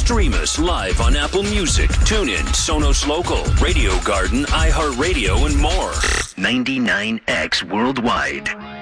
Stream us live on Apple Music, TuneIn, Sonos Local, Radio Garden, iHeartRadio, and more. 99X Worldwide.